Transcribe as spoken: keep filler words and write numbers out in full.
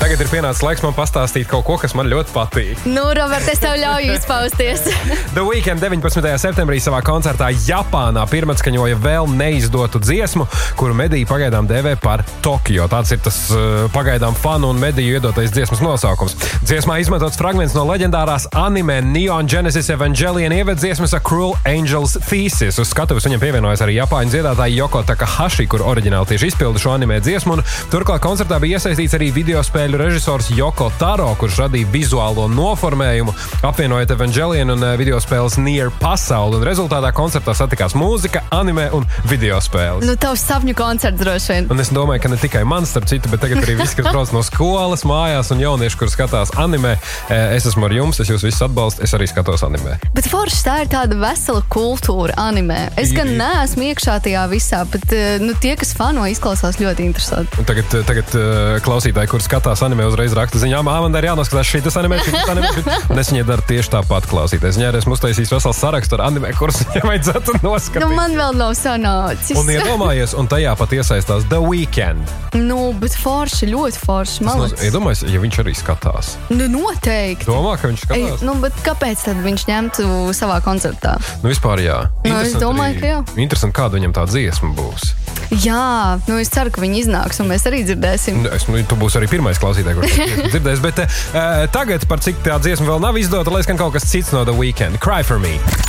Tagad ir pienācis laiks man pastāstīt kaut ko, kas man ļoti patīk. Nu, Robert, es tev ļauju izpausties. The Weeknd deviņpadsmitajā septembrī savā koncertā Japānā pirmatskaņoja vēl neizdotu dziesmu, kuru mediji pagaidām dēvē par Tokio. Tāds ir tas uh, pagaidām fanu un mediju iedotais dziesmas nosaukums. Dziesmā izmantots fragments no leģendārās anime Neon Genesis Evangelion ieveddziesmas A Cruel Angel's Thesis. Uz skatuves viņam pievienojas arī japāņu dziedātāja Yoko Takahashi, kur oriģināli tieši izpilda šo anime dziesmu, un turklāt koncertā bija iesaistīts arī videospēļu režisors Yoko Taro, kurš radīja vizuālo noformējumu, apvienojot Evangelion un videospēles Nier pasauli, un rezultātā koncertā satikās mūzika, anime un videospēles. Nu, tavs sapņu koncerts droši vien. Un es domāju, ka ne tikai man, starp citu, bet tagad arī visi, kas brauc no skolas, mājās un jaunieši, kur skatās anime, es esmu ar jums, es jūs visus atbalstu, es arī skatos anime. Bet forši tā ir tāda vesela kultūra anime. Es gan neesmu iekšā tajā visā, bet nu, tie, kas fano, izklausās ļoti interesanti. Un tagad, tagad klausītāji, kur skatās anime, uzreiz raksta ziņā, ā, man ir jānoskatās šitas anime, šitas anime, un es viņai daru tieši tāpat klausīties. Viņai esmu uztaisījis veselu sarakstu ar anime, kurus viņai vajadzētu noskatīt. Nu, man vēl nav sanācis. Un iedomājies, un tajā pat iesaistās The Weeknd. Nu, bet forši, ļoti forši, malacis. Iedomājies, ja viņš arī skatās. Nu, noteikti. Domā, ka viņš skatās? Ei, nu, bet kāpēc tad viņš ņemtu savā koncertā? Nu, vispār jā. Nu, es domāju, ka jā. Interesanti, kāda viņam tā dziesma būs. Jā, nu es ceru, ka viņi iznāks, un mēs arī dzirdēsim. Es, nu, tu būsi arī pirmais klausītājs, kurš dzirdēs, bet uh, tagad, par cik tā dziesma vēl nav izdota, lai skan kaut kas cits no The Weeknd. Cry for me.